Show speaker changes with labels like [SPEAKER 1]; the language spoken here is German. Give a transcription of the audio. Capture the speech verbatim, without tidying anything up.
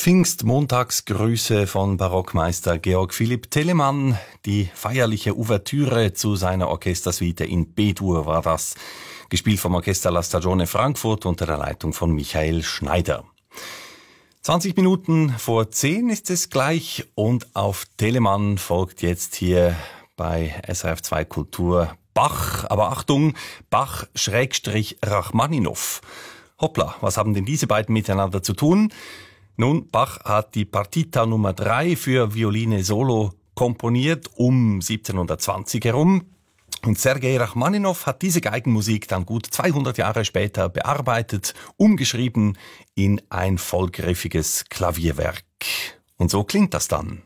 [SPEAKER 1] Pfingstmontagsgrüße von Barockmeister Georg Philipp Telemann. Die feierliche Ouvertüre zu seiner Orchestersuite in B-Dur war das, gespielt vom Orchester La Stagione Frankfurt unter der Leitung von Michael Schneider. zwanzig Minuten vor zehn ist es gleich und auf Telemann folgt jetzt hier bei S R F zwei Kultur Bach. Aber Achtung, Bach-Rachmaninov. Hoppla, was haben denn diese beiden miteinander zu tun? Nun, Bach hat die Partita Nummer drei für Violine Solo komponiert um siebzehnhundertzwanzig herum. Und Sergei Rachmaninov hat diese Geigenmusik dann gut zweihundert Jahre später bearbeitet, umgeschrieben in ein vollgriffiges Klavierwerk. Und so klingt das dann.